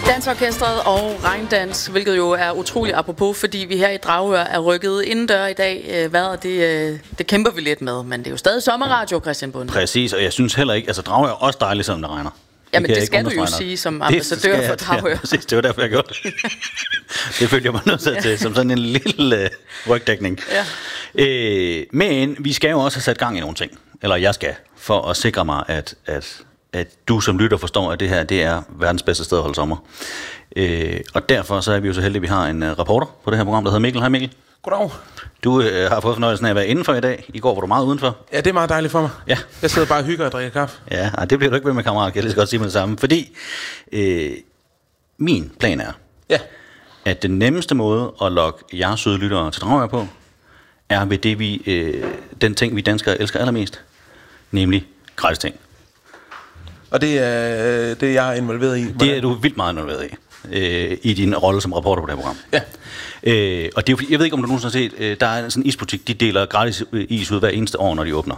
Dansorkestret og regndans, hvilket jo er utroligt apropos, fordi vi her i Dragør er rykket indendør i dag. Vejret, det kæmper vi lidt med, men det er jo stadig sommerradio, Christian Bunde. Præcis, og jeg synes heller ikke, altså Dragør er også dejligt, selvom det regner. Jamen det skal du jo sige som ambassadør for Dragør. Ja, præcis, det var derfor, jeg gjorde det. Det følte jeg mig nødt til, som sådan en lille rygdækning. Ja. Men vi skal jo også have sat gang i nogle ting, eller jeg skal, for at sikre mig, at du som lytter forstår, at det her det er verdens bedste sted at holde sommer. Og derfor så er vi jo så heldige, at vi har en reporter på det her program, der hedder Mikkel. Hej Mikkel. Goddag. Du har fået fornøjelsen af at være indenfor i dag. I går var du meget udenfor. Ja, det er meget dejligt for mig. Ja. Jeg sidder bare og hygger og drikker kaffe. Ja, det bliver du ikke ved med, kammerat. Jeg kan lige så godt sige med det samme. Fordi min plan er, at den nemmeste måde at lokke jeres søde lyttere til Dragør på, er ved den ting, vi danskere elsker allermest, nemlig gratis ting. Og det er jeg involveret i. Det er du vildt meget involveret i din rolle som reporter på det her program. Ja. Og det er, jeg ved ikke, om du nogensinde har set, der er sådan en isbutik, de deler gratis is ud hver eneste år, når de åbner.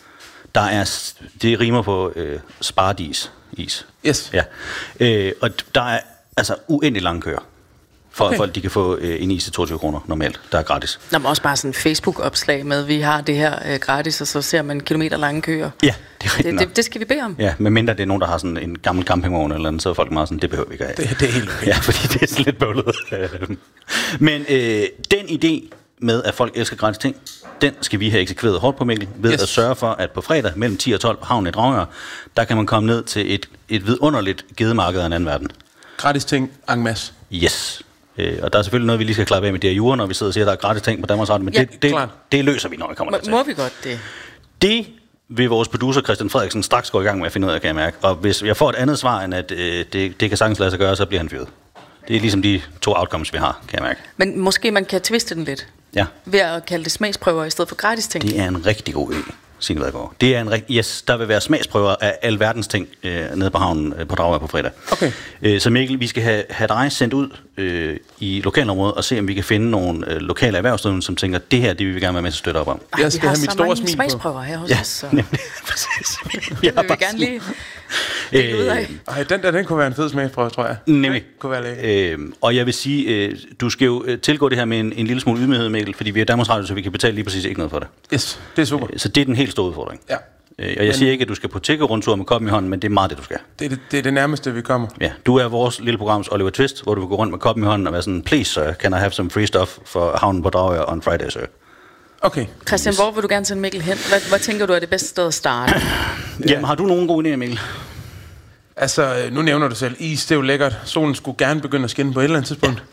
Det rimer på sparadis is. Yes. Ja. Og der er altså uendelig lange køer, for at folk de kan få en is til 22 kroner normalt, der er gratis. Der er også bare sådan en Facebook-opslag med, vi har det her gratis, og så ser man kilometer lange køer. Ja, det er rigtigt. Det skal vi bede om. Ja, medmindre det er nogen, der har sådan en gammel campingvogn eller andet, så er folk meget sådan, det behøver vi ikke have. Det er helt okay. Ja, fordi det er sådan lidt bøvlet. Men den idé med, at folk elsker gratis ting, den skal vi have eksekveret hårdt på, Mikkel, ved at sørge for, at på fredag mellem 10 og 12 på havnen i Dragør, der kan man komme ned til et vidunderligt gedemarked af en anden verden. Gratis ting en masse. Yes. Og der er selvfølgelig noget, vi lige skal klappe af med det her jure, når vi sidder og siger, at der er gratis ting på Danmarks Radio, men det løser vi, når vi kommer dertil. Må vi godt det? Det vil vores producer Christian Frederiksen straks gå i gang med at finde ud af, kan jeg mærke. Og hvis jeg får et andet svar, end at det kan sagtens lade sig gøre, så bliver han fyret. Det er ligesom de 2 outcomes, vi har, kan jeg mærke. Men måske man kan twiste den lidt. Ja. Ved at kalde det smagsprøver i stedet for gratis ting. Det er en rigtig god idé, Signe Vadgaard. Det er der vil være smagsprøver af alverdens ting nede på havnen på Dragør på fredag. Okay. Så Mikkel, vi skal have dig sendt ud i lokalområdet og se, om vi kan finde nogle lokale erhvervsdrivende, som tænker, det her, det vil vi gerne være med til at støtte op om. Jeg skal have mit store smil på. Smagsprøver her hos os. Så. Nemlig, præcis. Det vil vi gerne lige dele ud af. Den kunne være en fed smagsprøve, tror jeg. Nemlig. Kunne være og jeg vil sige, du skal jo tilgå det her med en lille smule ydmyghed, Mikkel, fordi vi er Danmarks Radio, så vi kan betale lige præcis ikke noget for det. Yes, det er super. Så det er den helt store udfordring. Ja. Og jeg siger ikke, at du skal på tiggerrundtur med koppen i hånden, men det er meget det, du skal. Det er det nærmeste, vi kommer. Ja, du er vores lille programs Oliver Twist, hvor du vil gå rundt med koppen i hånden og være sådan, please sir, can I have some free stuff for havnen på Dragør on Friday, sir? Okay. Christian, hvor vil du gerne sende Mikkel hen? Hvad tænker du er det bedste sted at starte? Jamen, har du nogen gode idéer, Mikkel? Altså, nu nævner du selv, is, det er jo lækkert. Solen skulle gerne begynde at skinne på et eller andet tidspunkt.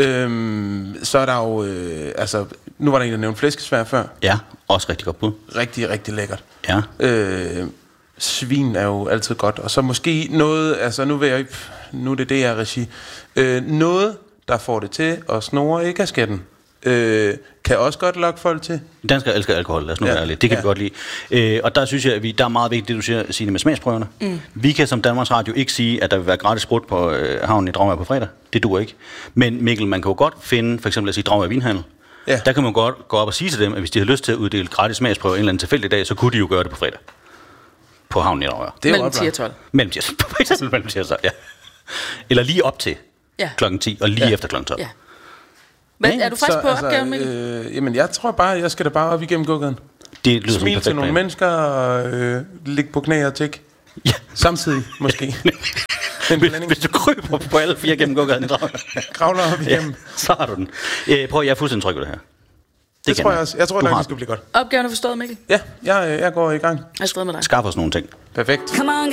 Så er der jo, nu var der en, der nævnte flæskesvær før. Ja, også rigtig godt bud. Rigtig, rigtig lækkert. Ja. Svin er jo altid godt. Og så måske noget, nu er det DR-regi. Noget, der får det til at snore i kasketten. Kan også godt lokke folk til. Danskere elsker alkohol, lad os nu være ærlige. Det kan vi godt lide. Og der synes jeg, at der er meget vigtigt, det du siger, Signe, med smagsprøverne. Vi kan som Danmarks Radio ikke sige, at der vil være gratis sprut på havnen i Dragør på fredag. Det duer ikke. Men Mikkel, man kan jo godt finde, for eksempel at sige Dragør Vinhandel. Ja. Der kan man godt gå op og sige til dem, at hvis de har lyst til at uddele gratis smagsprøver en eller anden tilfældig dag, så kunne de jo gøre det på fredag. På havnen i Dragør. Mellem 10 og 12. Mellem 10 og 12, ja. Eller lige op til klokken 10, og lige efter klokken 12. Ja. Men er du frisk på opgaven, Mikkel? Jamen, jeg tror bare, jeg skal da bare op igennem gågaden. Det lyder smil til nogle mennesker og ligge på knæ og tække. Ja. Samtidig, måske. Hvis du kryber på alle 4 gennem gågaden i Dragør. Kravler op igennem. Så har du den. Prøv, jeg er fuldstændig tryg ved det her. Det tror jeg også. Jeg tror, det skal blive godt. Opgaven er forstået, Mikkel? Ja, jeg går i gang. Jeg er med dig. Skaff os nogle ting. Perfekt.